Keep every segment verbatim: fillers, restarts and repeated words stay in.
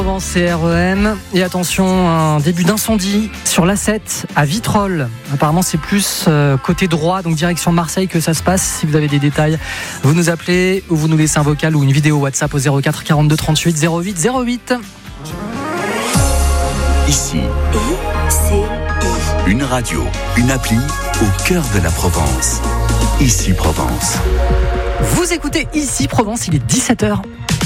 Provence et R E M. Et attention, un début d'incendie sur l'A sept à Vitrolles. Apparemment, c'est plus euh, côté droit, donc direction Marseille que ça se passe. Si vous avez des détails, vous nous appelez ou vous nous laissez un vocal ou une vidéo WhatsApp au zéro quatre quarante-deux trente-huit zéro huit zéro huit. Ici, une radio, une appli au cœur de la Provence. Ici Provence. Vous écoutez Ici Provence, il est dix-sept heures.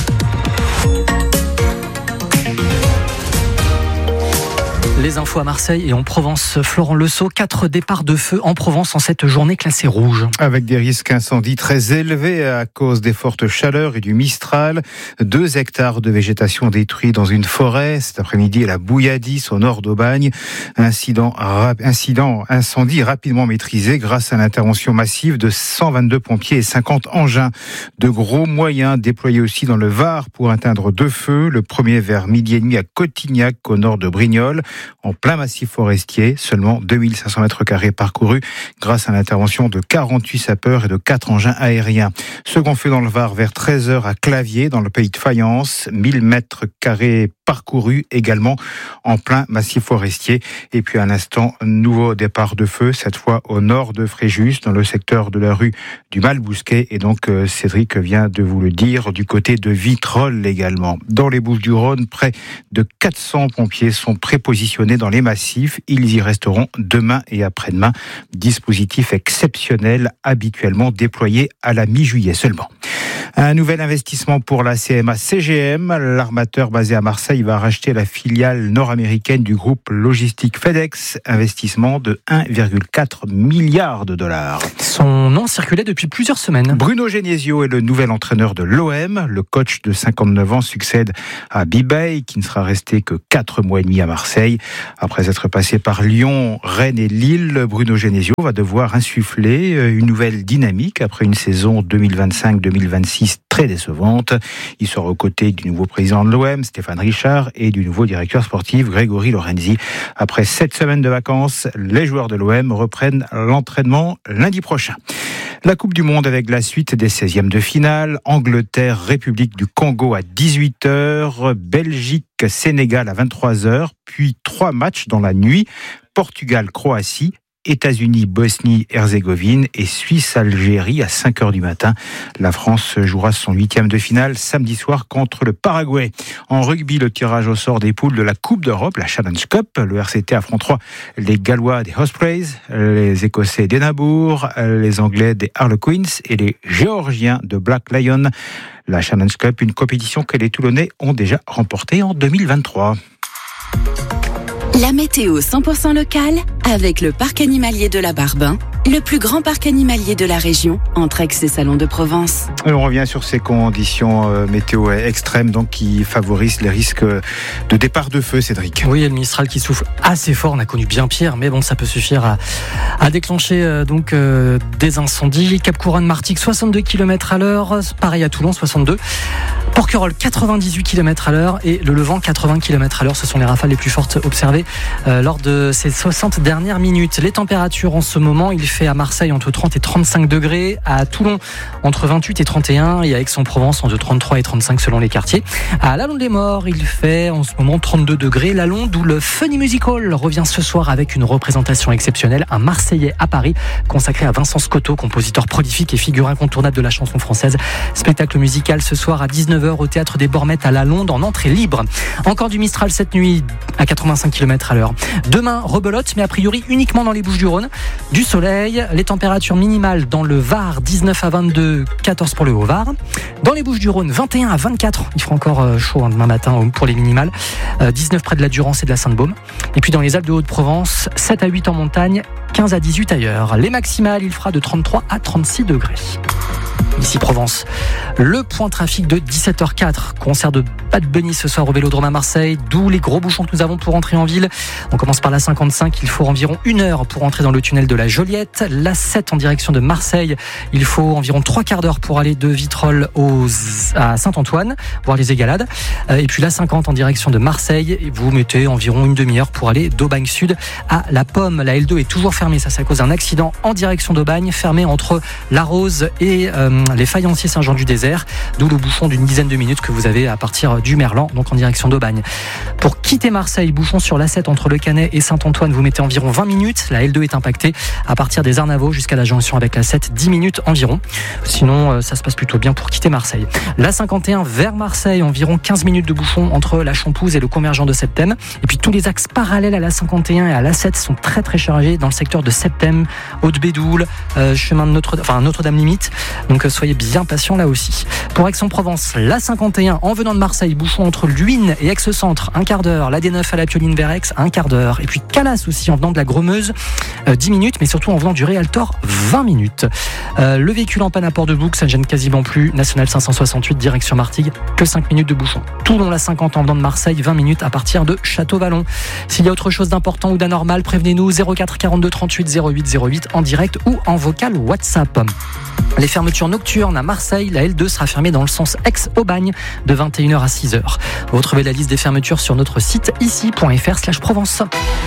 Les infos à Marseille et en Provence. Florent Lesault, quatre départs de feu en Provence en cette journée classée rouge. Avec des risques incendies très élevés à cause des fortes chaleurs et du Mistral. Deux hectares de végétation détruits dans une forêt. Cet après-midi à la Bouilladis, au nord d'Aubagne. Incident, incident, incendie rapidement maîtrisé grâce à l'intervention massive de cent vingt-deux pompiers et cinquante engins. De gros moyens déployés aussi dans le Var pour atteindre deux feux. Le premier vers midi et demi à Cotignac, au nord de Brignoles. En plein massif forestier, seulement deux mille cinq cents mètres carrés parcourus grâce à l'intervention de quarante-huit sapeurs et de quatre engins aériens. Second feu dans le Var vers treize heures à Clavier, dans le pays de Fayence, mille mètres carrés parcourus également en plein massif forestier. Et puis à l'instant, nouveau départ de feu, cette fois au nord de Fréjus, dans le secteur de la rue du Malbousquet. Et donc Cédric vient de vous le dire, du côté de Vitrolles également. Dans les Bouches-du-Rhône, près de quatre cents pompiers sont prépositionnés dans les massifs. Ils y resteront demain et après-demain. Dispositif exceptionnel, habituellement déployé à la mi-juillet seulement. Un nouvel investissement pour la C M A C G M. L'armateur basé à Marseille va racheter la filiale nord-américaine du groupe logistique FedEx. Investissement de un virgule quatre milliard de dollars. Son nom circulait depuis plusieurs semaines. Bruno Genesio est le nouvel entraîneur de l'O M. Le coach de cinquante-neuf ans succède à Bibey, qui ne sera resté que quatre mois et demi à Marseille. Après être passé par Lyon, Rennes et Lille, Bruno Genesio va devoir insuffler une nouvelle dynamique après une saison deux mille vingt-cinq deux mille vingt-six très décevante. Il sera aux côtés du nouveau président de l'O M, Stéphane Richard, et du nouveau directeur sportif, Grégory Lorenzi. Après sept semaines de vacances, les joueurs de l'O M reprennent l'entraînement lundi prochain. La Coupe du Monde avec la suite des seizièmes de finale. Angleterre, République du Congo à dix-huit heures. Belgique, Sénégal à vingt-trois heures. Puis trois matchs dans la nuit. Portugal, Croatie. États-Unis, Bosnie, Herzégovine et Suisse-Algérie à cinq heures du matin. La France jouera son huitième de finale samedi soir contre le Paraguay. En rugby, le tirage au sort des poules de la Coupe d'Europe, la Challenge Cup. Le R C T affrontera les Gallois des Ospreys, les Écossais d'Édimbourg, les Anglais des Harlequins et les Géorgiens de Black Lion. La Challenge Cup, une compétition que les Toulonnais ont déjà remportée en deux mille vingt-trois. La météo cent pour cent locale avec le parc animalier de la Barbin, le plus grand parc animalier de la région, entre Aix et Salon de Provence. Et on revient sur ces conditions euh, météo extrêmes donc, qui favorisent les risques de départ de feu, Cédric. Oui, il y a le Mistral qui souffle assez fort. On a connu bien pire, mais bon, ça peut suffire à, à déclencher euh, donc, euh, des incendies. Cap Couronne, Martigues, soixante-deux kilomètres à l'heure. Pareil à Toulon, soixante-deux. Porquerolles, quatre-vingt-dix-huit kilomètres à l'heure. Et le Levant, quatre-vingts kilomètres à l'heure. Ce sont les rafales les plus fortes observées euh, lors de ces soixante dernières minutes. Les températures en ce moment, il fait à Marseille entre trente et trente-cinq degrés, à Toulon entre vingt-huit et trente et un et à Aix-en-Provence entre trente-trois et trente-cinq selon les quartiers. À La Londe-les-Morts, il fait en ce moment trente-deux degrés. La Londe, où le Funny Musical revient ce soir avec une représentation exceptionnelle, un Marseillais à Paris consacré à Vincent Scotto, compositeur prolifique et figure incontournable de la chanson française. Spectacle musical ce soir à dix-neuf heures au Théâtre des Bormettes à La Londe en entrée libre. Encore du Mistral cette nuit à quatre-vingt-cinq kilomètres à l'heure. Demain, rebelote, mais a priori uniquement dans les Bouches-du-Rhône. Du soleil, les températures minimales dans le Var, dix-neuf à vingt-deux, quatorze pour le Haut-Var. Dans les Bouches-du-Rhône, vingt et un à vingt-quatre. Il fera encore chaud hein, demain matin pour les minimales. dix-neuf près de la Durance et de la Sainte-Baume. Et puis dans les Alpes de Haute-Provence, sept à huit en montagne, quinze à dix-huit ailleurs. Les maximales, il fera de trente-trois à trente-six degrés. Ici Provence, le point trafic de dix-sept heures quatre. Concert de Bad Bunny ce soir au Vélodrome à Marseille, d'où les gros bouchons que nous avons pour entrer en ville. On commence par la cinquante-cinq, il faut environ une heure pour entrer dans le tunnel de la Joliette. La sept en direction de Marseille, il faut environ trois quarts d'heure pour aller de Vitrolles aux... à Saint-Antoine, voir les égalades. Et puis la cinquante en direction de Marseille, vous mettez environ une demi-heure pour aller d'Aubagne Sud à La Pomme. La L deux est toujours fermée, ça c'est à cause d'un accident en direction d'Aubagne, fermée entre La Rose et... Euh, les Faïenciers Saint-Jean-du-Désert, d'où le bouchon d'une dizaine de minutes que vous avez à partir du Merlan, donc en direction d'Aubagne. Pour quitter Marseille, bouchon sur l'A sept entre Le Canet et Saint-Antoine, vous mettez environ vingt minutes. La L deux est impactée à partir des Arnavaux jusqu'à la jonction avec l'A sept, dix minutes environ. Sinon, ça se passe plutôt bien pour quitter Marseille. La cinquante et un vers Marseille, environ quinze minutes de bouchon entre la Champouze et le convergent de Septem. Et puis tous les axes parallèles à la cinquante et un et à l'A sept sont très très chargés dans le secteur de Septem, Haute-Bédoule, euh, chemin de Notre, enfin Notre-Dame limite. Donc euh, soyez bien patients là aussi. Pour Aix-en-Provence, la cinquante et un en venant de Marseille, bouchon entre Luynes et Aix-Centre, un quart d'heure. La D neuf à la Pioline vers Aix, un quart d'heure. Et puis Calas aussi en venant de la Gromeuse, euh, dix minutes, mais surtout en venant du Réaltor, vingt minutes. Euh, le véhicule en panne à Port-de-Bouc, ça ne gêne quasiment plus. National cinq cent soixante-huit, direction Martigues, que cinq minutes de bouchon. Toulon la cinquante en venant de Marseille, vingt minutes à partir de Château-Vallon. S'il y a autre chose d'important ou d'anormal, prévenez-nous zéro quatre quarante-deux trente-huit zéro huit zéro huit en direct ou en vocal WhatsApp. Les fermetures nocturnes à Marseille, la L deux sera fermée dans le sens Aix-Aubagne de vingt et une heures à six heures. Vous retrouvez la liste des fermetures sur notre site ici point f r slash Provence.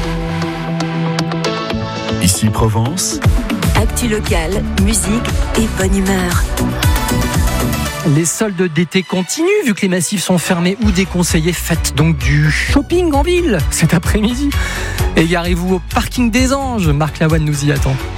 Ici Provence. Actu locale, musique et bonne humeur. Les soldes d'été continuent, vu que les massifs sont fermés ou déconseillés. Faites donc du shopping en ville cet après-midi. Égarez-vous au parking des Anges. Marc Lavoine nous y attend.